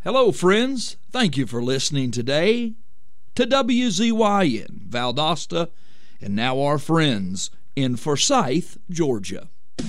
Hello, friends. Thank you for listening today to WZYN Valdosta, and now our friends in Forsyth, Georgia.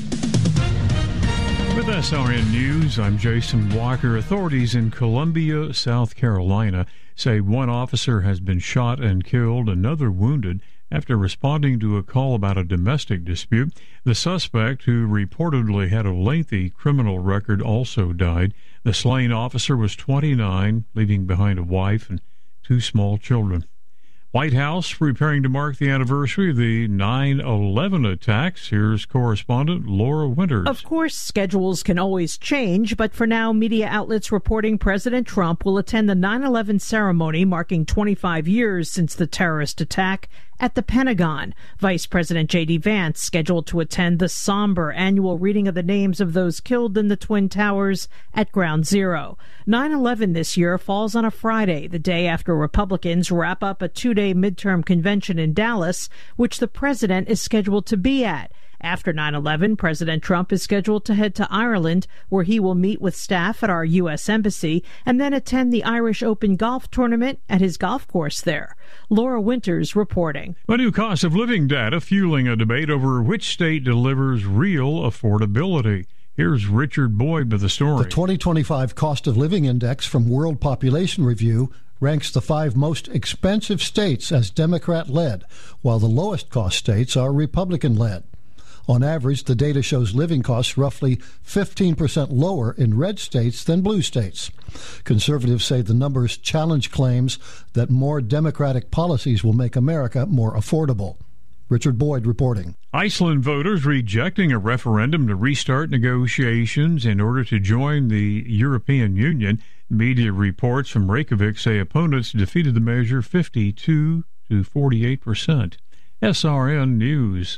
With SRN News, I'm Jason Walker. Authorities in Columbia, South Carolina, say one officer has been shot and killed, another wounded, after responding to a call about a domestic dispute. The suspect, who reportedly had a lengthy criminal record, also died. The slain officer was 29, leaving behind a wife and 2 small children. White House preparing to mark the anniversary of the 9/11 attacks. Here's correspondent Laura Winters. Of course, schedules can always change, but for now, media outlets reporting President Trump will attend the 9/11 ceremony marking 25 years since the terrorist attack at the Pentagon. Vice President J.D. Vance scheduled to attend the somber annual reading of the names of those killed in the Twin Towers at Ground Zero. 9/11 this year falls on a Friday, the day after Republicans wrap up a 2-day midterm convention in Dallas, which the president is scheduled to be at. After 9/11, President Trump is scheduled to head to Ireland, where he will meet with staff at our U.S. Embassy and then attend the Irish Open golf tournament at his golf course there. Laura Winters reporting. A new cost of living data fueling a debate over which state delivers real affordability. Here's Richard Boyd with the story. The 2025 Cost of Living Index from World Population Review ranks the 5 most expensive states as Democrat-led, while the lowest cost states are Republican-led. On average, the data shows living costs roughly 15% lower in red states than blue states. Conservatives say the numbers challenge claims that more Democratic policies will make America more affordable. Richard Boyd reporting. Iceland voters rejecting a referendum to restart negotiations in order to join the European Union. Media reports from Reykjavik say opponents defeated the measure 52 to 48%. SRN News.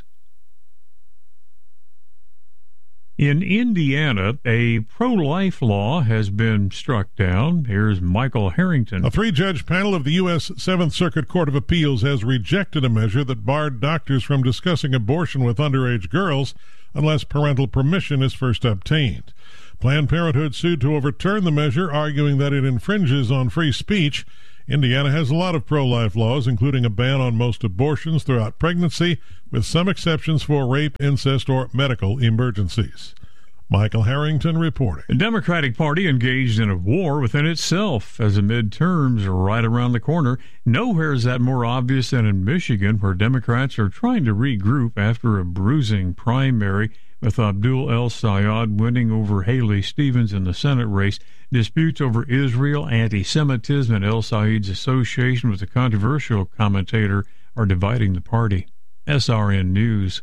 In Indiana, a pro-life law has been struck down. Here's Michael Harrington. A 3-judge panel of the U.S. 7th Circuit Court of Appeals has rejected a measure that barred doctors from discussing abortion with underage girls unless parental permission is first obtained. Planned Parenthood sued to overturn the measure, arguing that it infringes on free speech. Indiana has a lot of pro-life laws, including a ban on most abortions throughout pregnancy, with some exceptions for rape, incest, or medical emergencies. Michael Harrington reporting. The Democratic Party engaged in a war within itself as the midterms are right around the corner. Nowhere is that more obvious than in Michigan, where Democrats are trying to regroup after a bruising primary, with Abdul El-Sayed winning over Haley Stevens in the Senate race. Disputes over Israel, anti-Semitism, and El-Sayed's association with the controversial commentator are dividing the party. SRN News.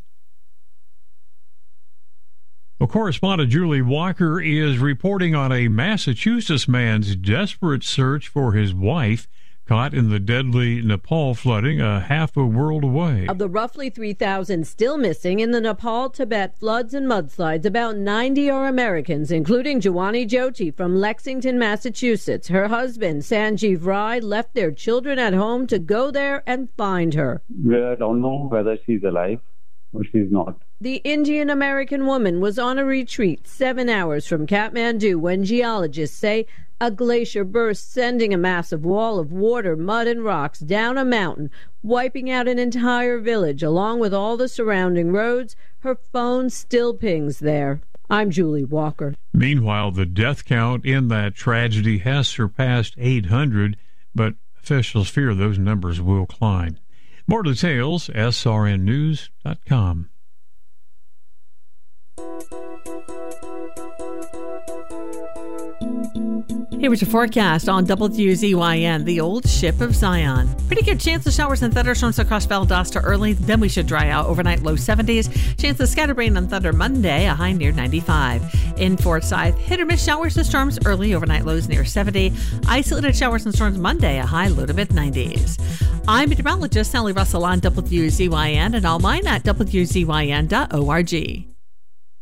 Well, correspondent Julie Walker is reporting on a Massachusetts man's desperate search for his wife, caught in the deadly Nepal flooding half a world away. Of the roughly 3,000 still missing in the Nepal-Tibet floods and mudslides, about 90 are Americans, including Jawani Jyoti from Lexington, Massachusetts. Her husband, Sanjeev Rai, left their children at home to go there and find her. We don't know whether she's alive or she's not. The Indian-American woman was on a retreat 7 hours from Kathmandu when geologists say a glacier burst, sending a massive wall of water, mud, and rocks down a mountain, wiping out an entire village, along with all the surrounding roads. Her phone still pings there. I'm Julie Walker. Meanwhile, the death count in that tragedy has surpassed 800, but officials fear those numbers will climb. More details, srnnews.com. Here was your forecast on WZYN, the old ship of Zion. Pretty good chance of showers and thunderstorms across Valdosta early, then we should dry out overnight, low 70s. Chance of scattered rain and thunder Monday, a high near 95. In Forsyth, hit or miss showers and storms early, overnight lows near 70. Isolated showers and storms Monday, a high low to mid 90s. I'm meteorologist Sally Russell on WZYN and online at WZYN.org.